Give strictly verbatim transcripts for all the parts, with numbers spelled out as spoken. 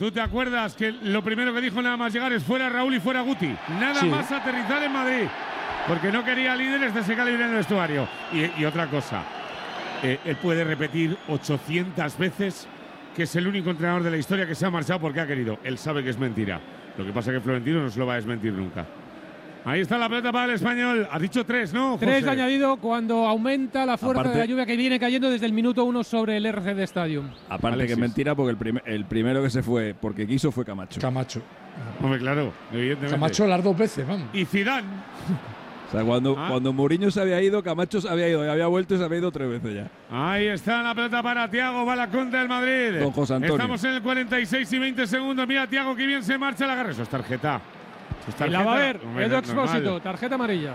¿tú te acuerdas que lo primero que dijo nada más llegar es fuera Raúl y fuera Guti? Nada sí. más aterrizar en Madrid, porque no quería líderes de ese calibre en el vestuario. Y, y otra cosa, eh, él puede repetir ochocientas veces que es el único entrenador de la historia que se ha marchado porque ha querido. Él sabe que es mentira. Lo que pasa es que Florentino no se lo va a desmentir nunca. Ahí está la pelota para el Español. Has dicho tres, ¿no, José? Tres añadido cuando aumenta la fuerza Aparte, de la lluvia que viene cayendo desde el minuto uno sobre el R C D Stadium. Aparte Alexis. que es mentira porque el, prim el primero que se fue porque quiso fue Camacho. Camacho. Hombre, claro, evidentemente. Camacho las dos veces, vamos. Y Zidane. O sea, cuando, ah. cuando Mourinho se había ido, Camacho se había ido, y había vuelto y se había ido tres veces ya. Ahí está la pelota para Thiago, va la contra del Madrid. Don José Antonio. Estamos en el cuarenta y seis y veinte segundos. Mira, Thiago, que bien se marcha la agarra. Eso es tarjeta. Y la va a ver, Edu Expósito, tarjeta amarilla.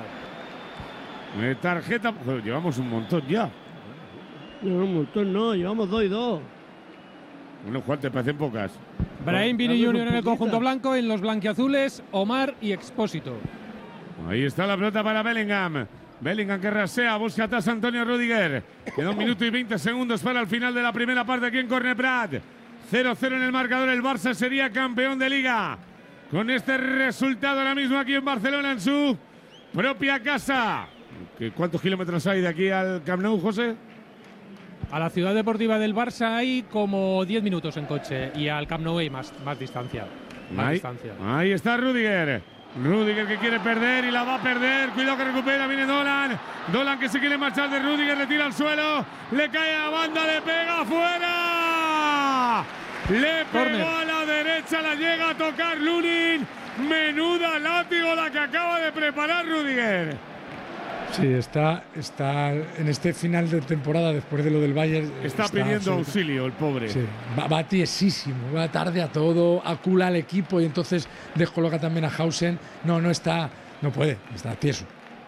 Eh, tarjeta, pues llevamos un montón ya. No, un montón no, llevamos dos y dos. Bueno, Juan, te parecen pocas. Brahim Vini junior en el conjunto blanco, en los blanquiazules, Omar y Expósito. Ahí está la pelota para Bellingham. Bellingham que rasea, busca atrás Antonio Rüdiger. Queda un minuto y veinte segundos para el final de la primera parte aquí en Corneprat. cero cero en el marcador, el Barça sería campeón de Liga. Con este resultado ahora mismo aquí en Barcelona, en su propia casa. ¿Cuántos kilómetros hay de aquí al Camp Nou, José? A la ciudad deportiva del Barça hay como diez minutos en coche y al Camp Nou hay más, más distancia. Más ahí, distancia. Ahí está Rüdiger. Rüdiger que quiere perder y la va a perder. Cuidado que recupera, viene Dolan. Dolan que se quiere marchar de Rüdiger, le tira al suelo. Le cae a la banda, le pega afuera. Le pegó Corner. A la derecha, la llega a tocar Lunin. Menuda látigo la que acaba de preparar Rüdiger. Sí, está, está en este final de temporada, después de lo del Bayern. Está, está pidiendo auxilio el pobre. Sí, va, va tiesísimo, va tarde a todo, acula al equipo y entonces descoloca también a Hausen. No, no está, no puede, está tieso.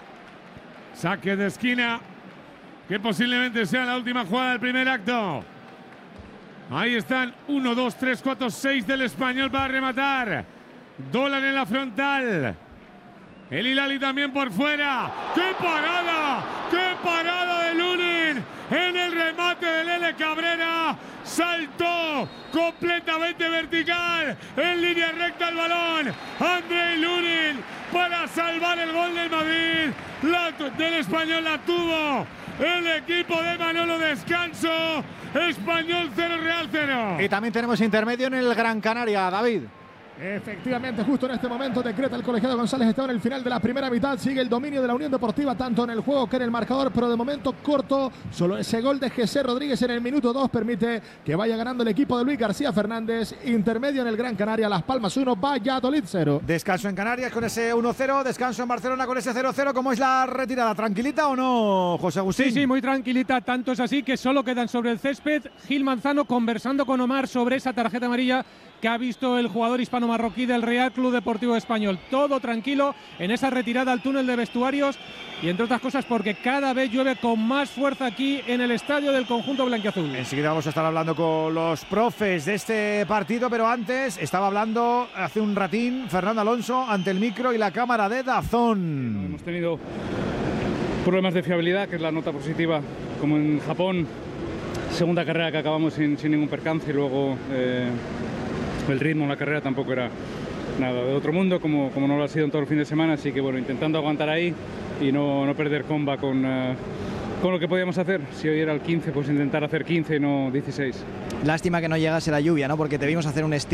Saque de esquina, que posiblemente sea la última jugada del primer acto. Ahí están, uno, dos, tres, cuatro, seis del Español para rematar. Dolan en la frontal. El Hilali también por fuera. ¡Qué parada! ¡Qué parada de Lunin! En el remate de Lele Cabrera. Saltó completamente vertical. En línea recta el balón. Andrei Lunin para salvar el gol del Madrid. La, del Español la tuvo el equipo de Manolo. Descanso. Español cero, Real cero. Y también tenemos intermedio en el Gran Canaria, David. Efectivamente, justo en este momento decreta el colegiado González Esteban el final de la primera mitad. Sigue el dominio de la Unión Deportiva tanto en el juego que en el marcador, pero de momento corto. Solo ese gol de José Rodríguez en el minuto dos permite que vaya ganando el equipo de Luis García Fernández. Intermedio en el Gran Canaria, Las Palmas uno, Valladolid cero. Descanso en Canarias con ese uno cero, descanso en Barcelona con ese cero cero. ¿Cómo es la retirada? ¿Tranquilita o no, José Agustín? Sí, sí, muy tranquilita. Tanto es así que solo quedan sobre el césped Gil Manzano conversando con Omar sobre esa tarjeta amarilla que ha visto el jugador hispano-marroquí del Real Club Deportivo Español. Todo tranquilo en esa retirada al túnel de vestuarios y entre otras cosas porque cada vez llueve con más fuerza aquí en el estadio del conjunto blanquiazul. Enseguida vamos a estar hablando con los profes de este partido, pero antes estaba hablando hace un ratín Fernando Alonso ante el micro y la cámara de DAZN. Hemos tenido problemas de fiabilidad, que es la nota positiva, como en Japón, segunda carrera que acabamos sin, sin ningún percance y luego... Eh, el ritmo en la carrera tampoco era nada de otro mundo, como, como no lo ha sido en todo el fin de semana, así que bueno, intentando aguantar ahí y no, no perder comba con, uh, con lo que podíamos hacer. Si hoy era el quince, pues intentar hacer quince y no dieciséis. Lástima que no llegase la lluvia, ¿no? Porque te vimos hacer un estilo